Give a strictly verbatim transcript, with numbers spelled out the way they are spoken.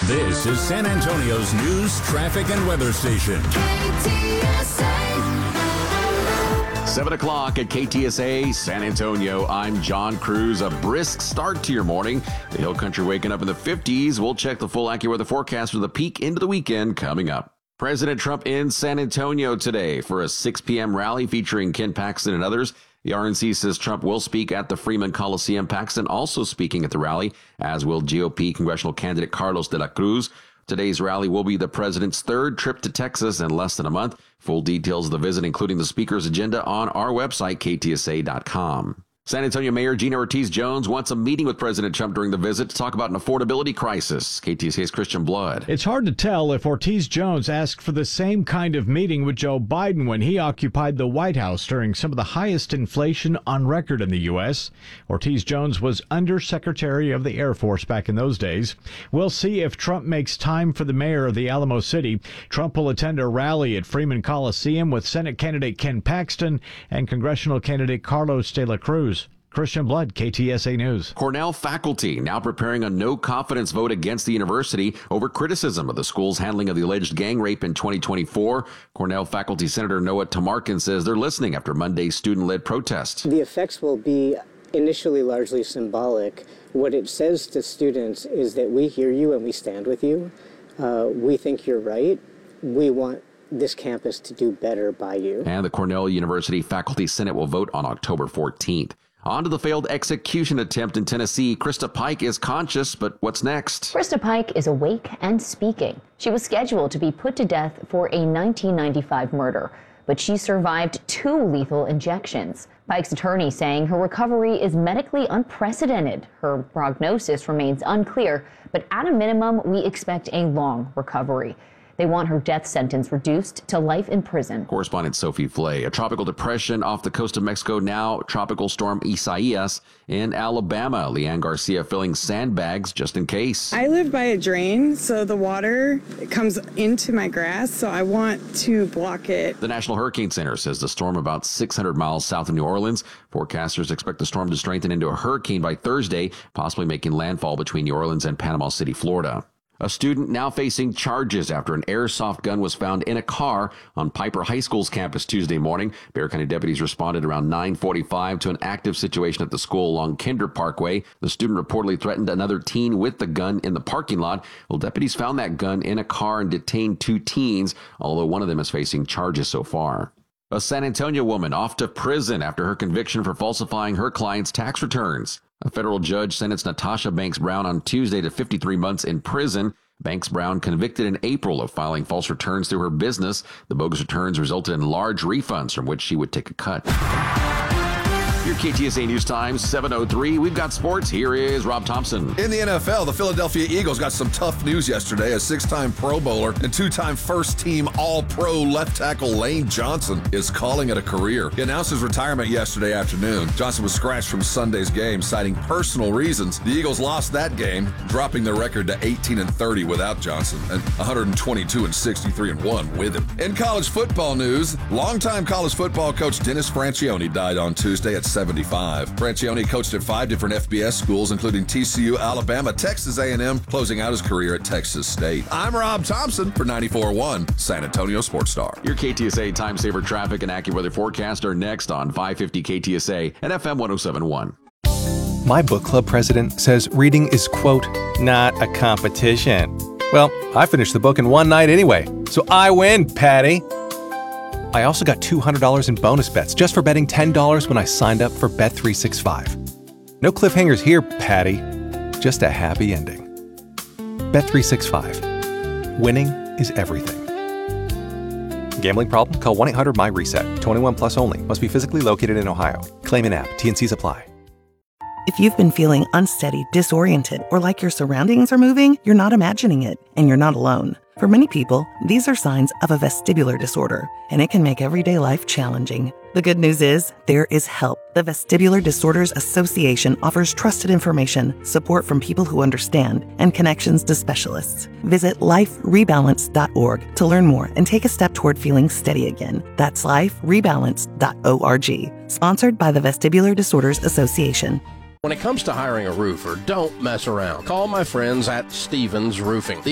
This is San Antonio's news, traffic, and weather station. K T S A. seven o'clock at K T S A San Antonio. I'm John Cruz. A brisk start to your morning. The Hill Country waking up in the fifties. We'll check the full AccuWeather forecast for the peak into the weekend coming up. President Trump in San Antonio today for a six p.m. rally featuring Ken Paxton and others. The R N C says Trump will speak at the Freeman Coliseum. Paxton also speaking at the rally, as will G O P congressional candidate Carlos de la Cruz. Today's rally will be the president's third trip to Texas in less than a month. Full details of the visit, including the speaker's agenda, on our website, K T S A dot com. San Antonio Mayor Gina Ortiz-Jones wants a meeting with President Trump during the visit to talk about an affordability crisis. K T S A's Christian Blood. It's hard to tell if Ortiz-Jones asked for the same kind of meeting with Joe Biden when he occupied the White House during some of the highest inflation on record in the U S. Ortiz-Jones was Undersecretary of the Air Force back in those days. We'll see if Trump makes time for the mayor of the Alamo City. Trump will attend a rally at Freeman Coliseum with Senate candidate Ken Paxton and congressional candidate Carlos de la Cruz. Christian Blood, K T S A News. Cornell faculty now preparing a no-confidence vote against the university over criticism of the school's handling of the alleged gang rape in twenty twenty-four. Cornell faculty Senator Noah Tamarkin says they're listening after Monday's student-led protest. The effects will be initially largely symbolic. What it says to students is that we hear you and we stand with you. Uh, we think you're right. We want this campus to do better by you. And the Cornell University Faculty Senate will vote on October fourteenth. On to the failed execution attempt in Tennessee. Krista Pike is conscious, but what's next? Krista Pike is awake and speaking. She was scheduled to be put to death for a nineteen ninety-five murder, but she survived two lethal injections. Pike's attorney saying her recovery is medically unprecedented. Her prognosis remains unclear, but at a minimum, we expect a long recovery. They want her death sentence reduced to life in prison. Correspondent Sophie Flay. A tropical depression off the coast of Mexico, now Tropical Storm Isaias in Alabama. Leanne Garcia filling sandbags just in case. I live by a drain, so the water comes into my grass, so I want to block it. The National Hurricane Center says the storm about six hundred miles south of New Orleans. Forecasters expect the storm to strengthen into a hurricane by Thursday, possibly making landfall between New Orleans and Panama City, Florida. A student now facing charges after an airsoft gun was found in a car on Piper High School's campus Tuesday morning. Bexar County deputies responded around nine forty-five to an active situation at the school along Kinder Parkway. The student reportedly threatened another teen with the gun in the parking lot. Well, deputies found that gun in a car and detained two teens, although one of them is facing charges so far. A San Antonio woman off to prison after her conviction for falsifying her client's tax returns. A federal judge sentenced Natasha Banks Brown on Tuesday to fifty-three months in prison. Banks Brown convicted in April of filing false returns through her business. The bogus returns resulted in large refunds from which she would take a cut. Your K T S A News Time, seven oh three. We've got sports. Here is Rob Thompson. In the N F L, the Philadelphia Eagles got some tough news yesterday. A six-time Pro Bowler and two-time first-team All-Pro left tackle Lane Johnson is calling it a career. He announced his retirement yesterday afternoon. Johnson was scratched from Sunday's game, citing personal reasons. The Eagles lost that game, dropping their record to eighteen and thirty without Johnson and one hundred twenty-two and sixty-three and one with him. In college football news, longtime college football coach Dennis Franchione died on Tuesday at seventy-five. Franchione coached at five different F B S schools, including T C U, Alabama, Texas A and M, closing out his career at Texas State. I'm Rob Thompson for ninety-four point one San Antonio Sports Star. Your K T S A Time Saver traffic and AccuWeather forecast are next on five fifty K T S A and F M one oh seven point one. My book club president says reading is, quote, not a competition. Well, I finished the book in one night anyway, so I win, Patty. I also got two hundred dollars in bonus bets just for betting ten dollars when I signed up for Bet three sixty-five. No cliffhangers here, Patty. Just a happy ending. Bet three sixty-five. Winning is everything. Gambling problem? Call one eight hundred M Y reset. twenty-one plus only. Must be physically located in Ohio. Claim in app. T N Cs apply. If you've been feeling unsteady, disoriented, or like your surroundings are moving, you're not imagining it, and you're not alone. For many people, these are signs of a vestibular disorder, and it can make everyday life challenging. The good news is, there is help. The Vestibular Disorders Association offers trusted information, support from people who understand, and connections to specialists. Visit life rebalance dot org to learn more and take a step toward feeling steady again. That's life rebalance dot org. Sponsored by the Vestibular Disorders Association. When it comes to hiring a roofer, don't mess around. Call my friends at Stevens Roofing.